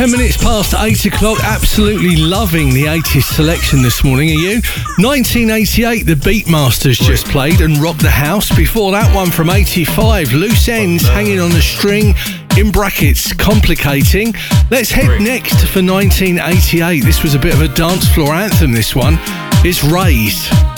10 minutes past 8 o'clock. Absolutely loving the 80s selection this morning, are you? 1988, the Beatmasters just played and rocked the house. Before that one from 85, Loose Ends, Hanging on a String, in brackets, Complicating. Let's head next for 1988. This was a bit of a dance floor anthem, this one. It's Raised.